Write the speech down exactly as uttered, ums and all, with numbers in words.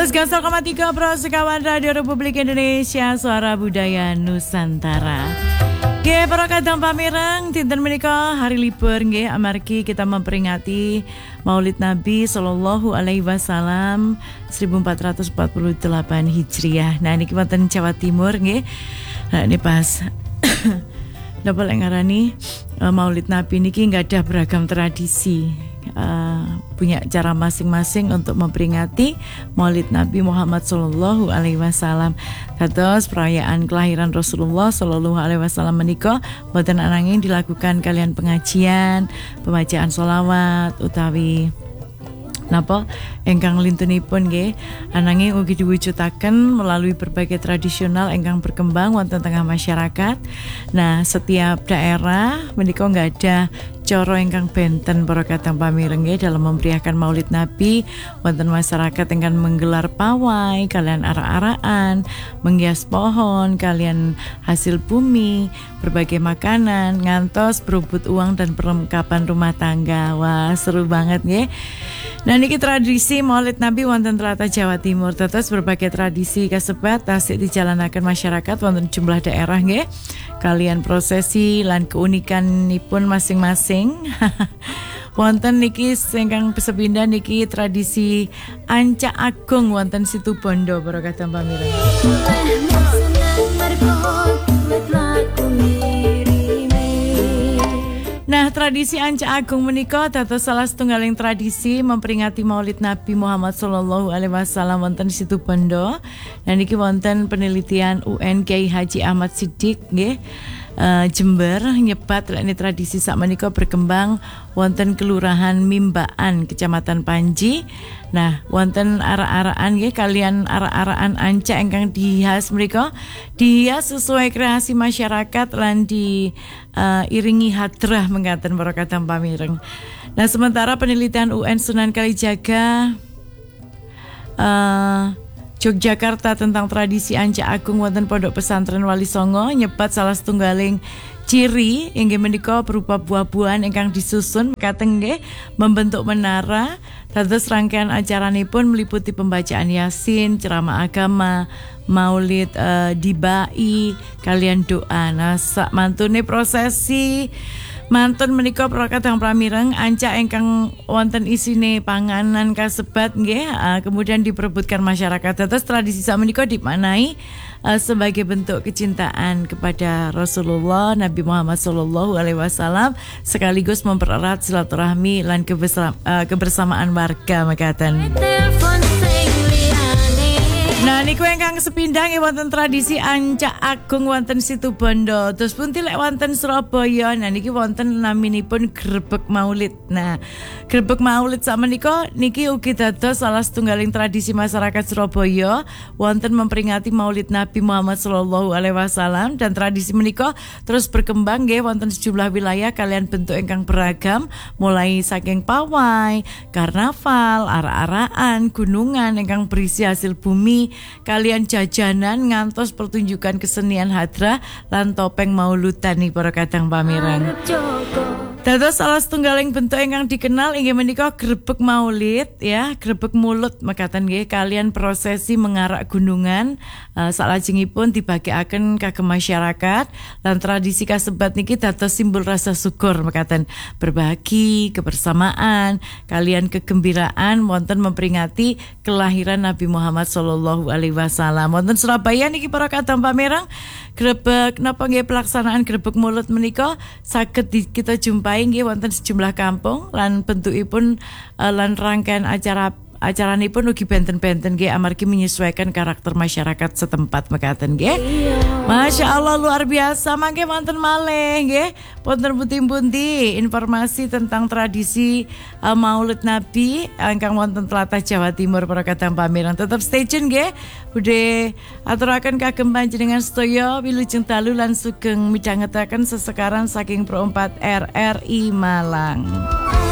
seratus koma tiga Pro Sekawan Radio Republik Indonesia, Suara Budaya Nusantara. Nggih, para kadang pamireng, dinten menika hari libur nggih, amargi kita memperingati Maulid Nabi sallallahu alaihi wasallam seribu empat ratus empat puluh delapan Hijriah. Nah, niki wonten Jawa Timur nggih. Nah, ini pas napa lek ngarani uh, Maulid Nabi niki nggak ada beragam tradisi. Uh, punya cara masing-masing untuk memperingati Maulid Nabi Muhammad sallallahu alaihi wasallam. Kados perayaan kelahiran Rasulullah sallallahu alaihi wasallam menika boten ananging dilakukan kalian pengajian, pembacaan sholawat utawi napa ingkang lintunipun nggih ananging ugi diwujudaken melalui berbagai tradisional ingkang berkembang wonten tengah masyarakat. Nah, setiap daerah menika nggak ada cara ingkang benten para kadang pamireng nggih dalam memeriahkan Maulid Nabi. Wonten masyarakat ingkang menggelar pawai kalian arak-arakan, menghias pohon kalian hasil bumi, berbagai makanan, ngantos berebut uang dan perlengkapan rumah tangga. Wah, seru banget nggih. Nah, niki tradisi Maulid Nabi wonten tlatah Jawa Timur. Terus berbagai tradisi kasebat tasik dijalanaken masyarakat wonten jumlah daerah nggih. Kalian prosesi lan keunikanipun masing-masing. Wonten niki ingkang sepindah niki tradisi Ancak Agung wonten Situbondo para kadang pamireng. Nah, tradisi Ancak Agung menika dados salah setunggaling tradisi memperingati Maulid Nabi Muhammad sallallahu alaihi wasallam wonten Situbondo. Nah, niki wonten penelitian U N Kiai Haji Ahmad Siddiq nggih. Uh, Jember nyebat ini tradisi sakmenika berkembang wonten Kelurahan Mimbaan, Kecamatan Panji. Nah, wonten arak-arakan nggih kalian arak-arakan ancak ingkang dihias mriku dihias sesuai kreasi masyarakat lan di uh, iringi hadrah mengatakan para kadang pamireng. Nah, sementara penelitian U N Sunan Kalijaga uh, Yogyakarta tentang tradisi Ancak Agung wonten Pondok Pesantren Wali Songo nyebat salah setunggaling ciri inggih menika berupa buah-buahan ingkang disusun mekaten nggih membentuk menara. Dados rangkaian acaranipun meliputi pembacaan Yasin, ceramah agama, maulid uh, dibai, kalian doa. Nah, sak mantune prosesi mantun menika para kadang pramireng ancak ingkang wonten isine panganan kasebat nggih uh, kemudian diperebutkan masyarakat. Dados tradisi sakmenika dimaknai uh, sebagai bentuk kecintaan kepada Rasulullah Nabi Muhammad sallallahu alaihi wasallam sekaligus mempererat silaturahmi lan kebersama, uh, kebersamaan warga mekaten. Nah, niku ingkang sepindhah wonten tradisi Ancak Agung wonten Situbondo. Terus pun lek wonten Surabaya, nah niki wonten naminipun Grebeg Maulid. Nah, Grebeg Maulid sakmenika niki ugi dados salah setunggaling tradisi masyarakat Surabaya wonten memperingati Maulid Nabi Muhammad sallallahu alaihi wasallam dan tradisi menika terus berkembang nggih wonten sejumlah wilayah kalian bentuk ingkang beragam mulai saking pawai, karnaval, arak-arakan, gunungan ingkang berisi hasil bumi kalian jajanan ngantos pertunjukan kesenian hadrah lan topeng mauludan nih para kadang pamireng. Dados salah setunggaling bentuk ingkang dikenal inggih menika grebeg maulid ya, grebeg mulut mekaten nggih kalian prosesi mengarak gunungan uh, salajengipun dibagikaken kagem masyarakat lan tradisi kasebat niki dados simbol rasa syukur mekaten berbagi, kebersamaan, kalian kegembiraan wonten memperingati kelahiran Nabi Muhammad sallallahu alaihi wasallam. Wonten Surabaya niki para kadang pamireng grebeg napa nggih pelaksanaan grebeg mulut menika saged kita jumpai nggih wonten sejumlah kampung lan bentukipun uh, lan rangkaian acara acaranipun ugi benten-benten nggih amargi menyesuaikan karakter masyarakat setempat mekaten nggih. Masya Allah luar biasa mangke wonten malih nggih wonten pundi-pundi informasi tentang tradisi uh, Maulid Nabi ingkang wonten tlatah Jawa Timur para kadang pamireng. Tetep stay tune nggih. Budhe aturaken kagem panjenengan sedaya wilujeng dalu lan sugeng midhangetaken sesekaran saking Pro empat R R I Malang.